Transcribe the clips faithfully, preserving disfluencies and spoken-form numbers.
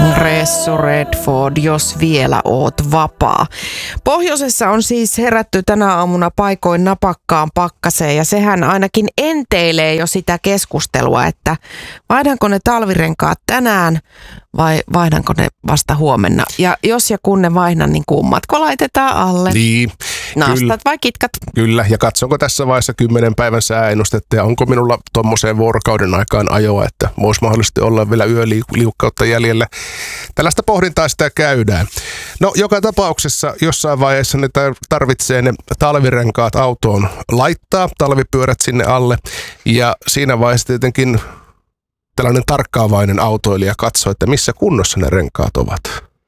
Ressu Redford, jos vielä oot vapaa. Pohjoisessa on siis herätty tänä aamuna paikoin napakkaan pakkaseen ja sehän ainakin enteilee jo sitä keskustelua, että vaihdanko ne talvirenkaat tänään vai vaihdanko ne vasta huomenna. Ja jos ja kun ne vaihdan, niin kummatko laitetaan alle? Niin. Nastat kyllä, vai kitkat? Kyllä, ja katsonko tässä vaiheessa kymmenen päivän sääennustetta ja onko minulla tuommoiseen vuorokauden aikaan ajoa, että voisi mahdollisesti olla vielä yöliukkautta jäljellä. Tällaista pohdintaa sitä käydään. No joka tapauksessa jossain vaiheessa ne tarvitsee ne talvirenkaat autoon laittaa, talvipyörät sinne alle ja siinä vaiheessa tietenkin tällainen tarkkaavainen autoilija katsoo, että missä kunnossa ne renkaat ovat.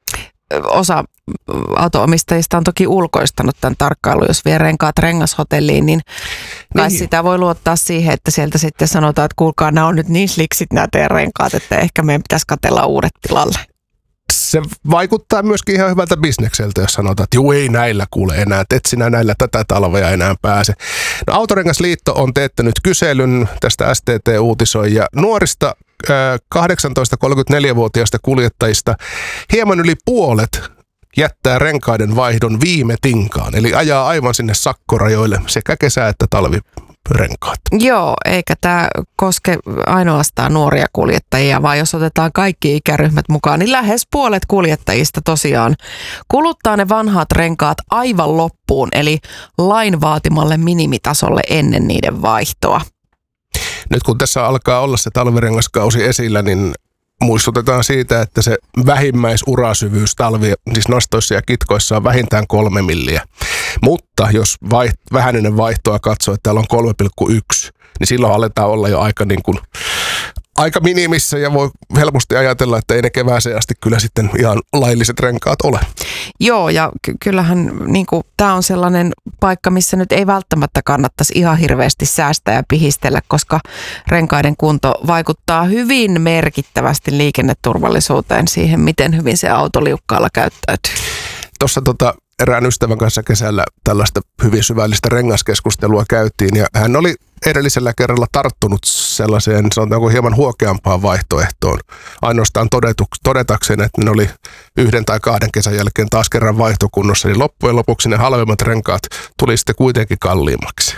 Osa auto-omistajista on toki ulkoistanut tämän tarkkailun, jos vie renkaat rengashotelliin, niin kai niin. Sitä voi luottaa siihen, että sieltä sitten sanotaan, että kuulkaa, nämä on nyt niin sliksit nämä teidän renkaat, että ehkä meidän pitäisi katsella uudet tilalle. Se vaikuttaa myöskin ihan hyvältä bisnekseltä, jos sanotaan, että juu ei näillä kuule enää, et sinä näillä tätä talvea enää pääse. No, Autorengasliitto on teettänyt kyselyn, tästä S T T uutisoi, ja nuorista kahdeksantoista kolmekymmentäneljä-vuotiaista kuljettajista hieman yli puolet jättää renkaiden vaihdon viime tinkaan, eli ajaa aivan sinne sakkorajoille sekä kesä- että talvirenkaat. Joo, eikä tämä koske ainoastaan nuoria kuljettajia, vaan jos otetaan kaikki ikäryhmät mukaan, niin lähes puolet kuljettajista tosiaan kuluttaa ne vanhat renkaat aivan loppuun, eli lain vaatimalle minimitasolle ennen niiden vaihtoa. Nyt kun tässä alkaa olla se talvirengaskausi esillä, niin muistutetaan siitä, että se vähimmäisurasyvyys talvi, siis nostoissa ja kitkoissa on vähintään kolme milliä. Mutta jos vaiht, vähäinen vaihtoa katsoo, että täällä on kolme pilkku yksi, niin silloin aletaan olla jo aika, niin kuin, aika minimissä ja voi helposti ajatella, että ei ne kevääseen asti kyllä sitten ihan lailliset renkaat ole. Joo, ja ky- kyllähän niin kuin, tämä on sellainen paikka, missä nyt ei välttämättä kannattaisi ihan hirveästi säästää ja pihistellä, koska renkaiden kunto vaikuttaa hyvin merkittävästi liikenneturvallisuuteen siihen, miten hyvin se auto liukkaalla käyttäytyy. Tuossa tota, erään ystävän kanssa kesällä tällaista hyvin syvällistä rengaskeskustelua käytiin ja hän oli edellisellä kerralla tarttunut sellaiseen, sanotaanko hieman huokeampaan vaihtoehtoon. Ainoastaan todetuks, todetakseen, että ne oli yhden tai kahden kesän jälkeen taas kerran vaihtokunnossa, niin loppujen lopuksi ne halvemmat renkaat tuli sitten kuitenkin kalliimmaksi.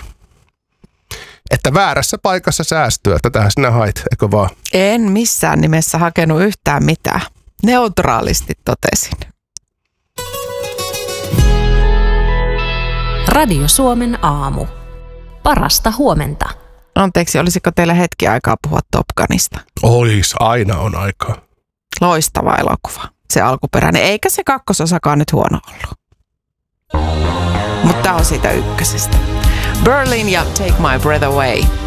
Että väärässä paikassa säästöä, tätähän sinä hait, eikö vaan? En missään nimessä hakenut yhtään mitään. Neutraalisti totesin. Radio Suomen aamu. Parasta huomenta. Anteeksi, olisiko teillä hetki aikaa puhua Top Gunista? Ois, aina on aikaa. Loistava elokuva, se alkuperäinen. Eikä se kakkososakaan nyt huono ollut. Mutta tää on siitä ykkösestä. Berlin ja Take My Breath Away.